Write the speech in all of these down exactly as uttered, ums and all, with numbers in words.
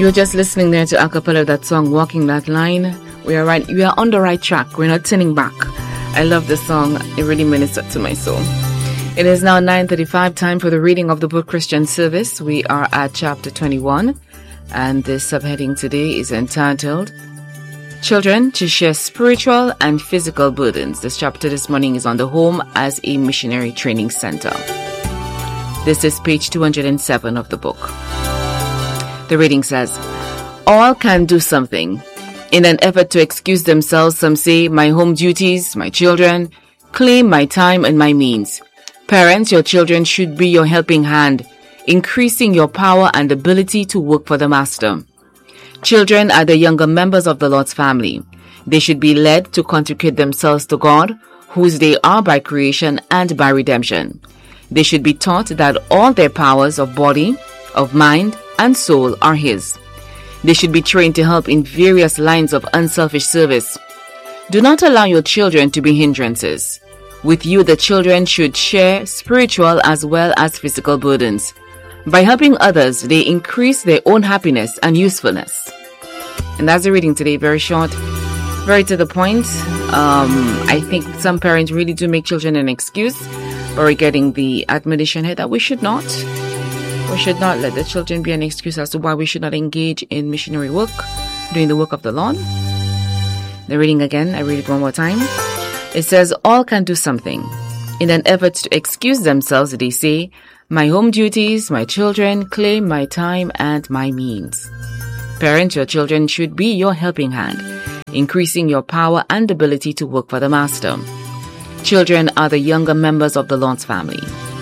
You were just listening there to a cappella of that song, Walking That Line. We are right. We are on the right track. We're not turning back. I love the song. It really ministered to my soul. It is now nine thirty-five, time for the reading of the book Christian Service. We are at chapter twenty-one, and the subheading today is entitled Children to Share Spiritual and Physical Burdens. This chapter this morning is on the Home as a Missionary Training Center. This is page two hundred seven of the book. The reading says, all can do something. In an effort to excuse themselves, some say, my home duties, my children, claim my time and my means. Parents, your children should be your helping hand, increasing your power and ability to work for the Master. Children are the younger members of the Lord's family. They should be led to consecrate themselves to God, whose they are by creation and by redemption. They should be taught that all their powers of body, of mind, and soul are His. They should be trained to help in various lines of unselfish service. Do not allow your children to be hindrances. With you, the children should share spiritual as well as physical burdens. By helping others, they increase their own happiness and usefulness. And that's the reading today, very short, very to the point. Um, I think some parents really do make children an excuse, but we're getting the admonition here that we should not. We should not let the children be an excuse as to why we should not engage in missionary work, doing the work of the Lord. The reading again, I read it one more time. It says, all can do something. In an effort to excuse themselves, they say, my home duties, my children, claim my time and my means. Parents, your children should be your helping hand, increasing your power and ability to work for the Master. Children are the younger members of the Lord's family.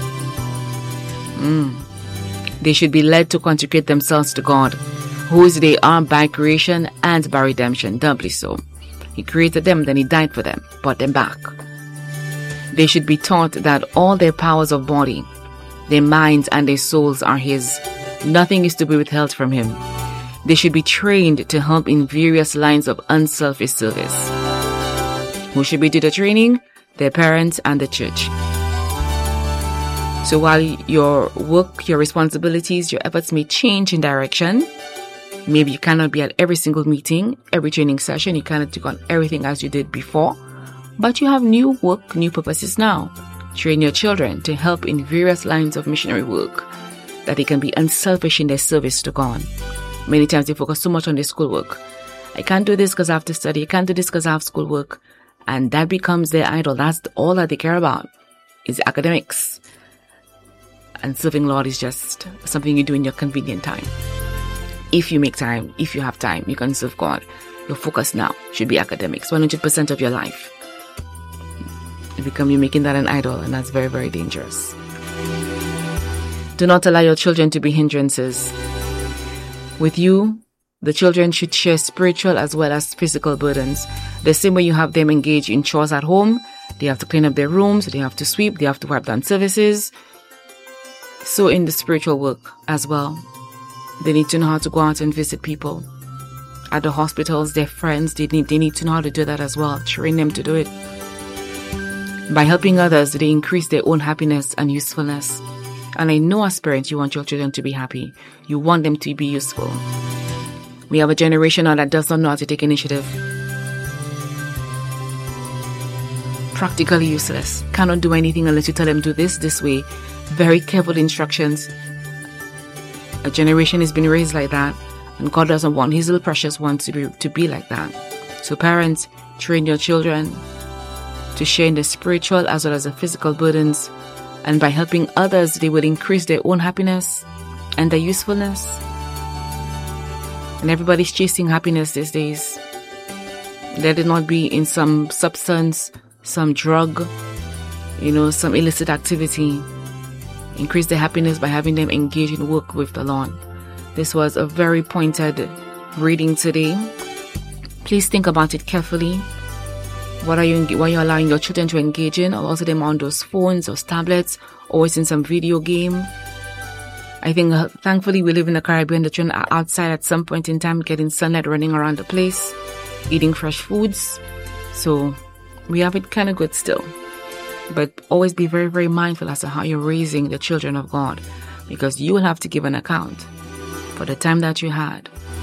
Mm. They should be led to consecrate themselves to God, whose they are by creation and by redemption, doubly so. He created them, then He died for them, brought them back. They should be taught that all their powers of body, their minds and their souls are His. Nothing is to be withheld from Him. They should be trained to help in various lines of unselfish service. Who should be doing the training? Their parents and the church. So while your work, your responsibilities, your efforts may change in direction, maybe you cannot be at every single meeting, every training session, you cannot take on everything as you did before, but you have new work, new purposes now. Train your children to help in various lines of missionary work, that they can be unselfish in their service to God. Many times they focus so much on their schoolwork. I can't do this because I have to study. I can't do this because I have schoolwork. And that becomes their idol. That's all that they care about, is academics. And serving Lord is just something you do in your convenient time. If you make time, if you have time, you can serve God. Your focus now should be academics, one hundred percent of your life. You become, you're making that an idol, and that's very, very dangerous. Do not allow your children to be hindrances. With you, the children should share spiritual as well as physical burdens. The same way you have them engage in chores at home, they have to clean up their rooms, they have to sweep, they have to wipe down services. So in the spiritual work as well, they need to know how to go out and visit people. At the hospitals, their friends, they need, they need to know how to do that as well. Train them to do it. By helping others, they increase their own happiness and usefulness. And I know as parents, you want your children to be happy. You want them to be useful. We have a generation now that does not know how to take initiative. Practically useless. Cannot do anything unless you tell them do this, this way. Very careful instructions. A generation has been raised like that, and God doesn't want His little precious ones to be to be like that. So parents, train your children to share in the spiritual as well as the physical burdens, and by helping others, they will increase their own happiness and their usefulness. And everybody's chasing happiness these days. Let it not be in some substance, some drug, you know, some illicit activity. Increase their happiness by having them engage in work with the Lord. This was a very pointed reading today. Please think about it carefully. What are you what are you allowing your children to engage in? Or also them on those phones or tablets, or it's in some video game. I think uh, thankfully we live in the Caribbean. The children are outside at some point in time, getting sunlight, running around the place, eating fresh foods. So we have it kind of good still. But always be very, very mindful as to how you're raising the children of God, because you will have to give an account for the time that you had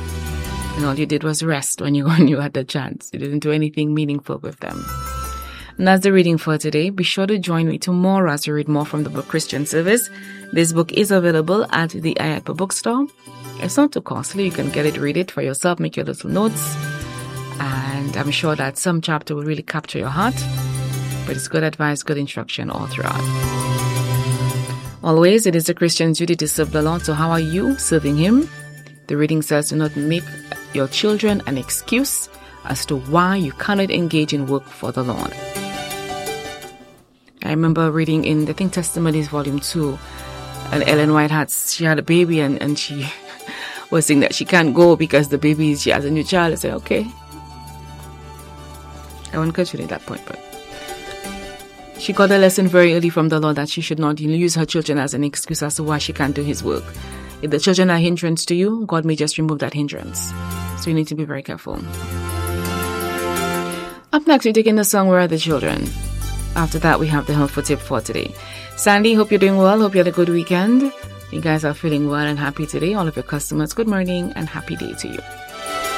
and all you did was rest when you, when you had the chance. You didn't do anything meaningful with them. And that's the reading for today. Be sure to join me tomorrow as we read more from the book Christian Service. This book is available at the Ayapo bookstore. It's not too costly. You can get it, read it for yourself, make your little notes. And I'm sure that some chapter will really capture your heart. But it's good advice, good instruction all throughout. Always, it is a Christian's duty to serve the Lord. So how are you serving Him? The reading says, do not make your children an excuse as to why you cannot engage in work for the Lord. I remember reading in, I think, Testimonies Volume two, and Ellen White had, she had a baby and, and she was saying that she can't go because the baby, she has a new child. I said, okay. I won't continue at that point, but she got a lesson very early from the Lord that she should not use her children as an excuse as to why she can't do His work. If the children are a hindrance to you, God may just remove that hindrance. So you need to be very careful. Up next, we're taking the song Where Are the Children? After that, we have the helpful tip for today. Sandy, hope you're doing well. Hope you had a good weekend. You guys are feeling well and happy today. All of your customers, good morning and happy day to you.